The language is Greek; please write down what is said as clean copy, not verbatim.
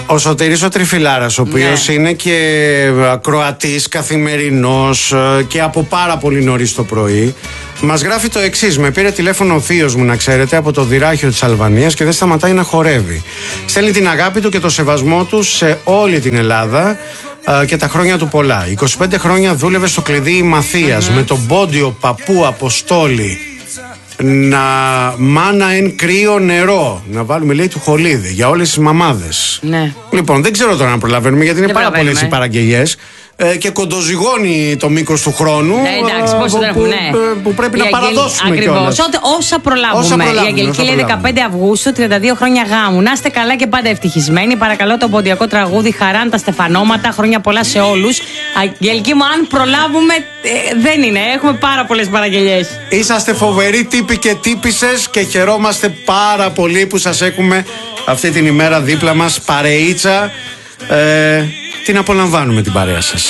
Ο Σωτήρης ο Τριφυλάρας, ο οποίος είναι και ακροατής καθημερινός και από πάρα πολύ νωρίς το πρωί, μας γράφει το εξής: με πήρε τηλέφωνο ο θείος μου, να ξέρετε, από το Δυράχιο της Αλβανίας και δεν σταματάει να χορεύει. Στέλνει την αγάπη του και το σεβασμό του σε όλη την Ελλάδα και τα χρόνια του πολλά. 25 χρόνια δούλευε στο κλειδί Μαθίας με τον πόντιο παππού Αποστόλη. Να μάνα εν κρύο νερό. Να βάλουμε, λέει, του Χολίδη για όλες τις μαμάδες. Ναι. Λοιπόν, δεν ξέρω τώρα να προλαβαίνουμε, γιατί είναι πάρα πολλές οι παραγγελιές και κοντοζυγώνει το μήκος του χρόνου. Εντάξει, πώς που πρέπει να παραδώσουμε κιόλας. Όσα προλάβουμε. Η Αγγελική λέει 15 Αυγούστου, 32 χρόνια γάμου. Να είστε καλά και πάντα ευτυχισμένοι. Παρακαλώ το ποντιακό τραγούδι Χαράν τα Στεφανώματα. Χρόνια πολλά σε όλους. Αγγελική μου, αν προλάβουμε, δεν είναι. Έχουμε πάρα πολλές παραγγελιές. Είσαστε φοβεροί τύποι και τύπισσες και χαιρόμαστε πάρα πολύ που σας έχουμε αυτή την ημέρα δίπλα μας. Παρεΐτσα. Την απολαμβάνουμε την παρέα σας.